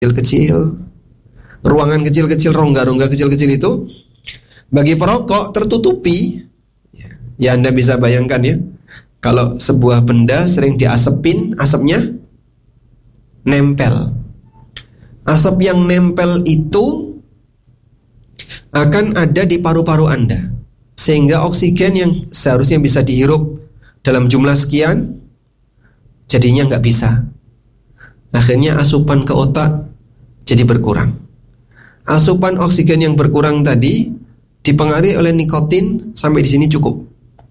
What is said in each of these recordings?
kecil-kecil, ruangan kecil-kecil, rongga-rongga kecil-kecil itu bagi perokok tertutupi. Ya Anda bisa bayangkan ya, kalau sebuah benda sering diasepin, asapnya nempel. Asap yang nempel itu akan ada di paru-paru Anda, sehingga oksigen yang seharusnya bisa dihirup dalam jumlah sekian jadinya nggak bisa. Akhirnya asupan ke otak jadi berkurang. Asupan oksigen yang berkurang tadi dipengaruhi oleh nikotin. Sampai di sini cukup.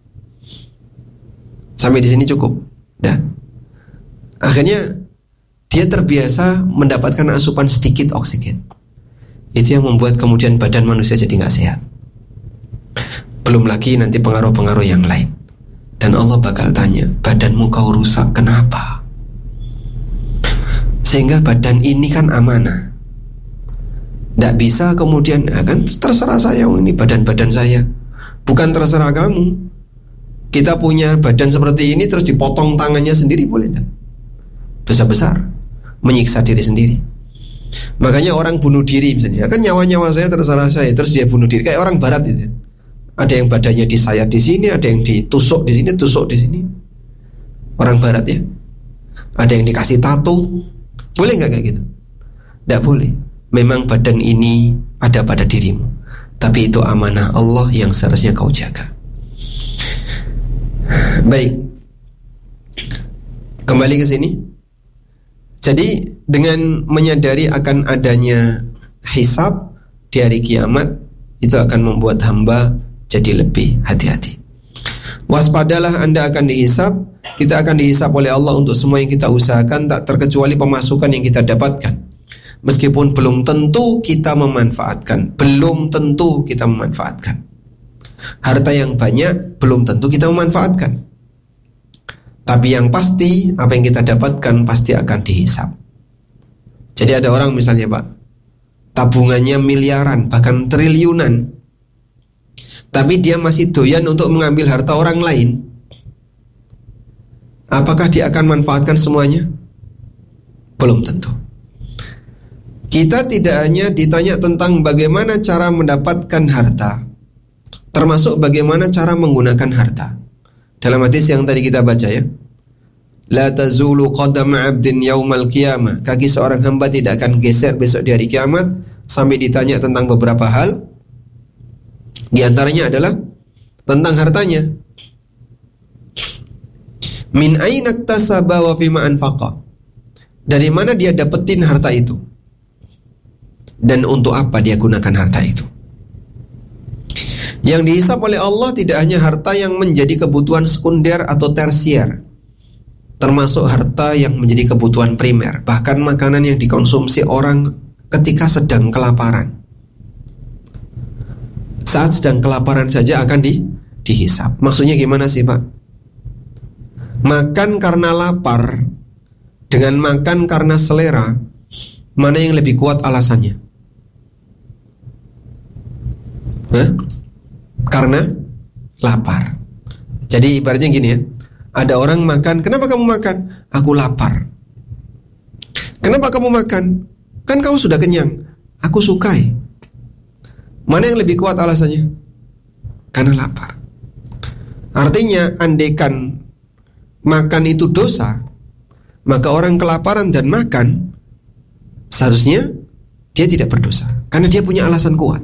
Dah. Akhirnya dia terbiasa mendapatkan asupan sedikit oksigen. Itu yang membuat kemudian badan manusia jadi gak sehat. Belum lagi nanti pengaruh-pengaruh yang lain. Dan Allah bakal tanya, badanmu kau rusak kenapa? Sehingga badan ini kan amanah. Tidak bisa kemudian kan terserah saya, ini badan-badan saya. Bukan terserah kamu. Kita punya badan seperti ini terus dipotong tangannya sendiri, boleh tidak? Dosa besar, menyiksa diri sendiri. Makanya orang bunuh diri misalnya, kan nyawa-nyawa saya terserah saya, terus dia bunuh diri. Kayak orang barat itu. Ada yang badannya disayat di sini, ada yang ditusuk di sini, tusuk di sini. Orang barat ya. Ada yang dikasih tato. Boleh nggak kayak gitu? Tidak boleh. Memang badan ini ada pada dirimu, tapi itu amanah Allah yang seharusnya kau jaga. Baik, kembali ke sini. Jadi dengan menyadari akan adanya hisab di hari kiamat, itu akan membuat hamba jadi lebih hati-hati. Waspadalah Anda akan dihisab. Kita akan dihisab oleh Allah untuk semua yang kita usahakan, tak terkecuali pemasukan yang kita dapatkan. Meskipun belum tentu kita memanfaatkan, harta yang banyak belum tentu kita memanfaatkan. Tapi yang pasti, apa yang kita dapatkan pasti akan dihisab. Jadi ada orang misalnya Pak, tabungannya miliaran, bahkan triliunan, tapi dia masih doyan untuk mengambil harta orang lain. Apakah dia akan manfaatkan semuanya? Belum tentu. Kita tidak hanya ditanya tentang bagaimana cara mendapatkan harta, termasuk bagaimana cara menggunakan harta. Dalam hadis yang tadi kita baca ya, la tazulu qadama 'abdin yaumal qiyamah, kaki seorang hamba tidak akan geser besok di hari kiamat sampai ditanya tentang beberapa hal. Di antaranya adalah tentang hartanya. Min aina iktasaba wa fima anfaqa, dari mana dia dapetin harta itu dan untuk apa dia gunakan harta itu. Yang dihisab oleh Allah tidak hanya harta yang menjadi kebutuhan sekunder atau tersier, termasuk harta yang menjadi kebutuhan primer, bahkan makanan yang dikonsumsi orang ketika sedang kelaparan. Saat sedang kelaparan saja akan dihisab. Maksudnya gimana sih Pak? Makan karena lapar dengan makan karena selera, mana yang lebih kuat alasannya? Karena lapar. Jadi ibaratnya gini ya, ada orang makan, kenapa kamu makan? Aku lapar. Kenapa kamu makan? Kan kamu sudah kenyang. Aku sukai. Mana yang lebih kuat alasannya? Karena lapar. Artinya andaikan makan itu dosa, maka orang kelaparan dan makan seharusnya dia tidak berdosa, karena dia punya alasan kuat.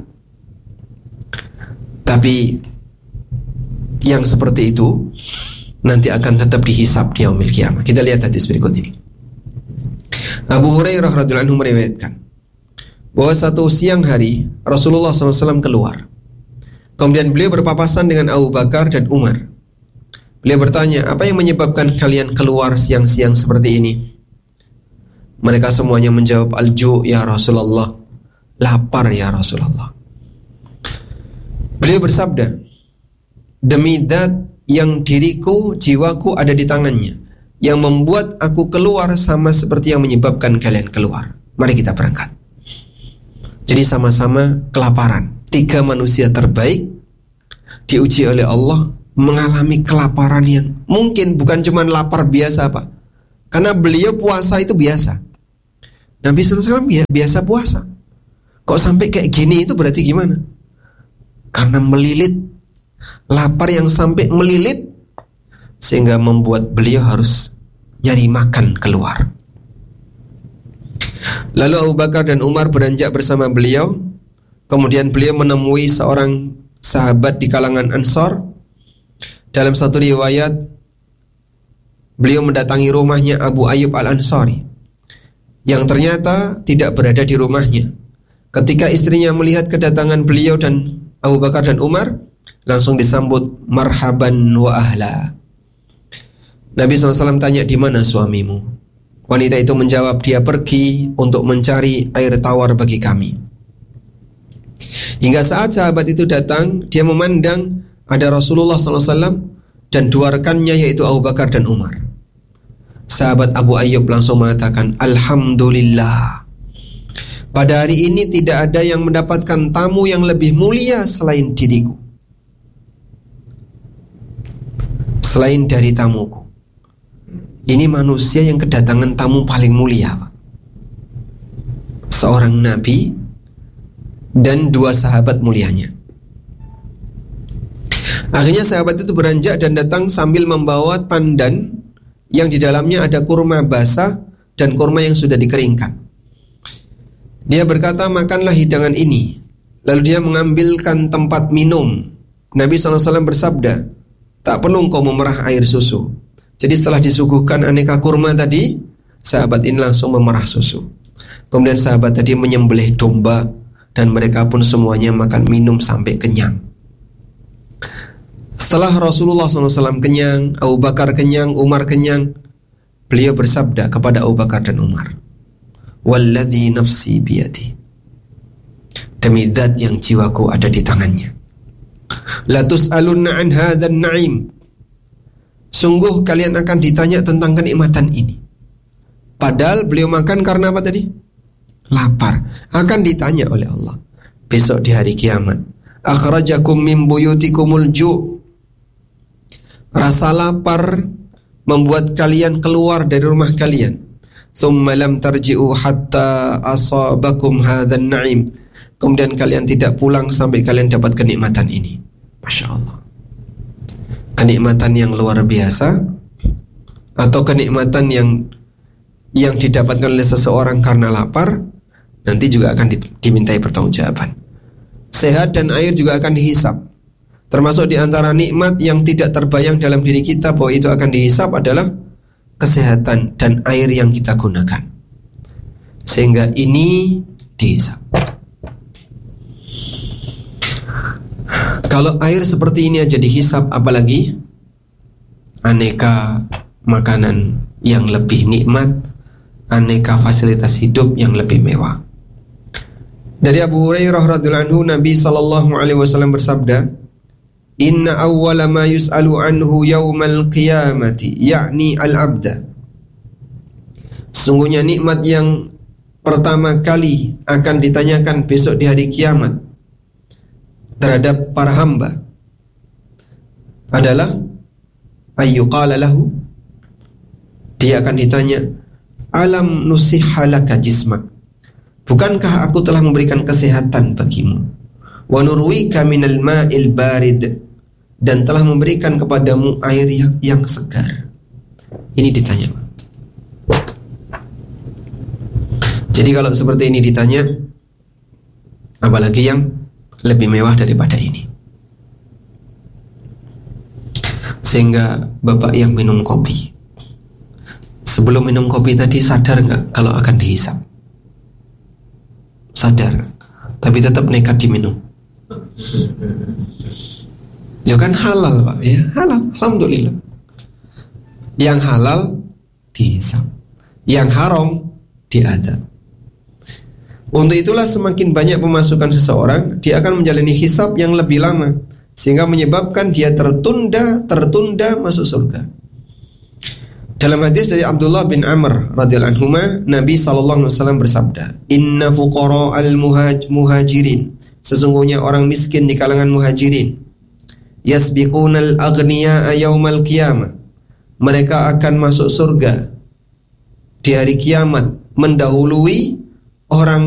Tapi yang seperti itu nanti akan tetap dihisab di yaumil qiyamah. Kita lihat hadis berikut ini. Abu Hurairah radhiyallahu anhu meriwayatkan bahwa satu siang hari Rasulullah SAW keluar. Kemudian beliau berpapasan dengan Abu Bakar dan Umar. Beliau bertanya, apa yang menyebabkan kalian keluar siang-siang seperti ini? Mereka semuanya menjawab, al-ju' ya Rasulullah, lapar ya Rasulullah. Beliau bersabda, demi zat yang diriku, jiwaku ada di tangannya, yang membuat aku keluar sama seperti yang menyebabkan kalian keluar. Mari kita berangkat. Jadi sama-sama kelaparan. 3 manusia terbaik diuji oleh Allah mengalami kelaparan yang mungkin bukan cuma lapar biasa Pak, karena beliau puasa itu biasa. Nabi SAW biasa puasa. Kok sampai kayak gini, itu berarti gimana? Karena melilit, lapar yang sampai melilit, sehingga membuat beliau harus nyari makan keluar. Lalu Abu Bakar dan Umar beranjak bersama beliau. Kemudian beliau menemui seorang sahabat di kalangan Ansor. Dalam satu riwayat, beliau mendatangi rumahnya Abu Ayyub Al-Ansari, yang ternyata tidak berada di rumahnya. Ketika istrinya melihat kedatangan beliau dan Abu Bakar dan Umar, langsung disambut marhaban wa ahla. Nabi SAW tanya, di mana suamimu? Wanita itu menjawab, dia pergi untuk mencari air tawar bagi kami. Hingga saat sahabat itu datang, dia memandang ada Rasulullah SAW dan dua rekannya, yaitu Abu Bakar dan Umar. Sahabat Abu Ayyub langsung mengatakan, Alhamdulillah, pada hari ini tidak ada yang mendapatkan tamu yang lebih mulia selain diriku, selain dari tamuku. Ini manusia yang kedatangan tamu paling mulia, Pak. Seorang nabi dan dua sahabat mulianya. Akhirnya sahabat itu beranjak dan datang sambil membawa tandan yang di dalamnya ada kurma basah dan kurma yang sudah dikeringkan. Dia berkata, makanlah hidangan ini. Lalu dia mengambilkan tempat minum. Nabi SAW bersabda, tak perlu engkau memerah air susu. Jadi setelah disuguhkan aneka kurma tadi, sahabat ini langsung memerah susu. Kemudian sahabat tadi menyembelih domba, dan mereka pun semuanya makan minum sampai kenyang. Setelah Rasulullah SAW kenyang, Abu Bakar kenyang, Umar kenyang, beliau bersabda kepada Abu Bakar dan Umar, walladzi nafsi biyadi, demi zat yang jiwaku ada di tangannya, la tus'alunna an hadzal na'im, sungguh kalian akan ditanya tentang kenikmatan ini. Padahal beliau makan karena apa tadi? Lapar. Akan ditanya oleh Allah besok di hari kiamat, akhrajakum min buyutikumul ju', rasa lapar membuat kalian keluar dari rumah kalian. Tsumma lam tarji'u hatta asabakum hadzal na'im, kemudian kalian tidak pulang sampai kalian dapat kenikmatan ini. Masya Allah. Kenikmatan yang luar biasa, atau kenikmatan yang didapatkan oleh seseorang karena lapar, nanti juga akan dimintai pertanggungjawaban. Sehat dan air juga akan dihisap. Termasuk di antara nikmat yang tidak terbayang dalam diri kita bahwa itu akan dihisap adalah kesehatan dan air yang kita gunakan. Sehingga ini dihisap. Kalau air seperti ini aja dihisap, apalagi aneka makanan yang lebih nikmat, aneka fasilitas hidup yang lebih mewah. Dari Abu Hurairah radhiyallahu anhu, Nabi sallallahu alaihi wasallam bersabda, inna awwala ma yus'alu anhu yaumal qiyamati yakni al-abda, sungguhnya nikmat yang pertama kali akan ditanyakan besok di hari kiamat terhadap para hamba adalah ayyuqala lahu, dia akan ditanya, alam nusihhalaka jismak, bukankah aku telah memberikan kesehatan bagimu, wa nurwika minal ma'il barid, dan telah memberikan kepadamu air yang segar. Ini ditanya. Jadi kalau seperti ini ditanya, apalagi yang lebih mewah daripada ini. Sehingga bapak yang minum kopi, sebelum minum kopi tadi sadar nggak kalau akan dihisap? Sadar, tapi tetap nekat diminum. Ya kan halal Pak, ya halal, alhamdulillah. Yang halal dihisap, yang haram diadab. Untuk itulah semakin banyak pemasukan seseorang, dia akan menjalani hisab yang lebih lama, sehingga menyebabkan dia tertunda masuk surga. Dalam hadis dari Abdullah bin Amr radhiyallahu anhu, Nabi sallallahu alaihi wasallam bersabda, inna fuqara'al muhajirin, sesungguhnya orang miskin di kalangan muhajirin, yasbiqunal aghniya'a yaumal qiyamah, mereka akan masuk surga di hari kiamat mendahului orang